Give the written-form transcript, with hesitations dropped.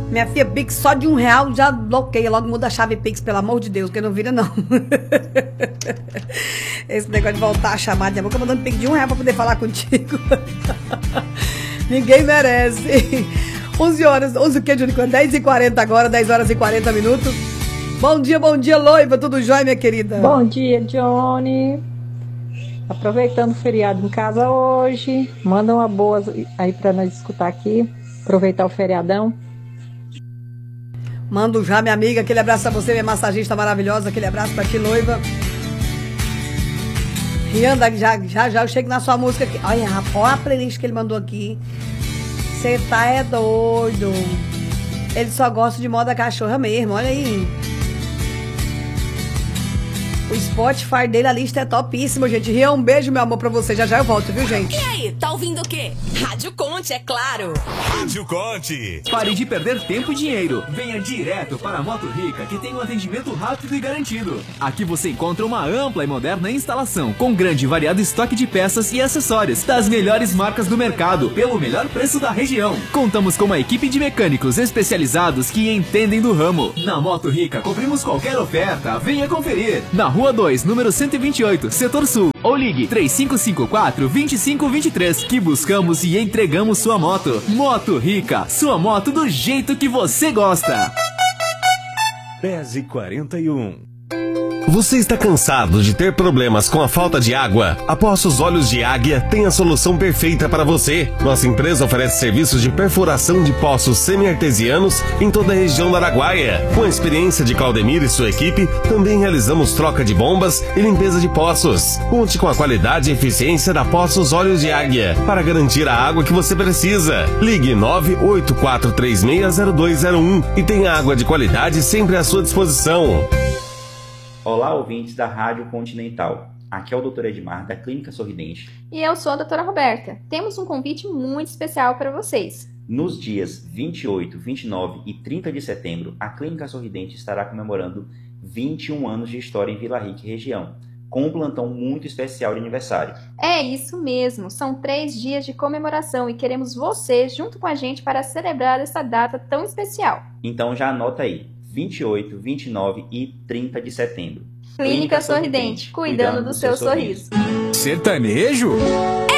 Minha filha, Pix só de R$1 já bloqueia. Logo muda a chave Pix, pelo amor de Deus, porque não vira, não. Esse negócio de voltar a chamar de boca mandando Pix de R$1 pra poder falar contigo. Ninguém merece. 11 horas, 11 o que, Júnior? 10h40 agora, 10 horas e 40 minutos. Bom dia, Loiva, tudo jóia, minha querida? Bom dia, Johnny. Aproveitando o feriado em casa hoje, manda uma boa aí pra nós escutar aqui, aproveitar o feriadão. Mando já, minha amiga, aquele abraço a você, minha massagista maravilhosa, aquele abraço pra ti, Loiva. Rian, já eu chego na sua música aqui. Olha, rapaz, a playlist que ele mandou aqui. Você tá doido. Ele só gosta de moda cachorra mesmo, olha aí. O Spotify dele, a lista é topíssima, gente. Rian, um beijo, meu amor, pra você. Já eu volto, viu, gente? E aí, tá ouvindo o quê? Rádio Conte, é claro. Rádio Conte. Pare de perder tempo e dinheiro. Venha direto para a Moto Rica, que tem um atendimento rápido e garantido. Aqui você encontra uma ampla e moderna instalação, com grande e variado estoque de peças e acessórios das melhores marcas do mercado, pelo melhor preço da região. Contamos com uma equipe de mecânicos especializados que entendem do ramo. Na Moto Rica, cobrimos qualquer oferta. Venha conferir. Na Rua 2, número 128, Setor Sul. Ou ligue 3554-2523, que buscamos e entregamos sua moto. Moto Rica, sua moto do jeito que você gosta. 10h41. Você está cansado de ter problemas com a falta de água? A Poços Olhos de Águia tem a solução perfeita para você. Nossa empresa oferece serviços de perfuração de poços semi-artesianos em toda a região do Araguaia. Com a experiência de Claudemir e sua equipe, também realizamos troca de bombas e limpeza de poços. Conte com a qualidade e eficiência da Poços Olhos de Águia para garantir a água que você precisa. Ligue 984360201 e tenha água de qualidade sempre à sua disposição. Olá, ouvintes da Rádio Continental. Aqui é o Dr. Edmar, da Clínica Sorridente. E eu sou a doutora Roberta. Temos um convite muito especial para vocês. Nos dias 28, 29 e 30 de setembro, a Clínica Sorridente estará comemorando 21 anos de história em Vila Rica e região, com um plantão muito especial de aniversário. É isso mesmo, são 3 dias de comemoração e queremos você junto com a gente para celebrar essa data tão especial. Então já anota aí, 28, 29 e 30 de setembro. Clínica Sorridente, cuidando do seu sorriso. Sertanejo?